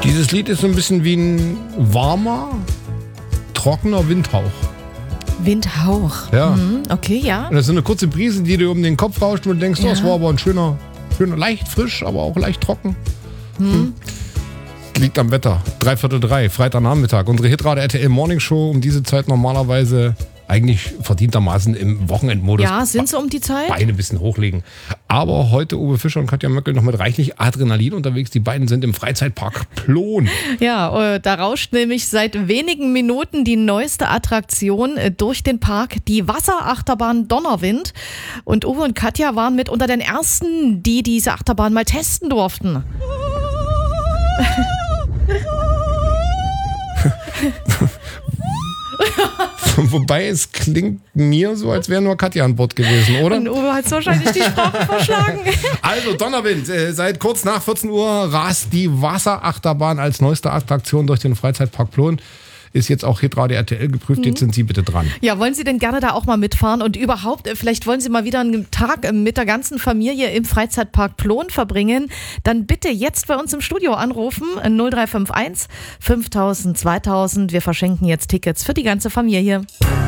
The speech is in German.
Dieses Lied ist so ein bisschen wie ein warmer, trockener Windhauch. Windhauch. Ja. Okay, ja. Und das ist so eine kurze Brise, die dir um den Kopf rauscht und du denkst, das war aber ein schöner, leicht frisch, aber auch leicht trocken. Liegt am Wetter. 2:45, Freitagnachmittag. Unsere Hitrate RTL Morning Show um diese Zeit normalerweise eigentlich verdientermaßen im Wochenendmodus. Ja, sind sie um die Zeit? Beine ein bisschen hochlegen. Aber heute Uwe Fischer und Katja Möckel noch mit reichlich Adrenalin unterwegs. Die beiden sind im Freizeitpark Plon. Ja, da rauscht nämlich seit wenigen Minuten die neueste Attraktion durch den Park, die Wasserachterbahn Donnerwind. Und Uwe und Katja waren mit unter den Ersten, die diese Achterbahn mal testen durften. Wobei es klingt mir so, als wäre nur Katja an Bord gewesen, oder? Und Uwe hat wahrscheinlich die Sprache verschlagen. Also Donnerwind, seit kurz nach 14 Uhr rast die Wasserachterbahn als neueste Attraktion durch den Freizeitpark Plon. Ist jetzt auch Hitradio RTL geprüft, jetzt sind Sie bitte dran. Ja, wollen Sie denn gerne da auch mal mitfahren? Und überhaupt, vielleicht wollen Sie mal wieder einen Tag mit der ganzen Familie im Freizeitpark Plon verbringen? Dann bitte jetzt bei uns im Studio anrufen, 0351 5000 2000. Wir verschenken jetzt Tickets für die ganze Familie.